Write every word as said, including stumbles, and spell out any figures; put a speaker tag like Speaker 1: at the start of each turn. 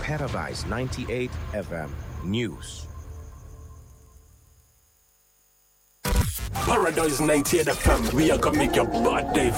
Speaker 1: Paradise ninety-eight F M News.
Speaker 2: Paradise ninety-eight F M, we are gonna make your bad day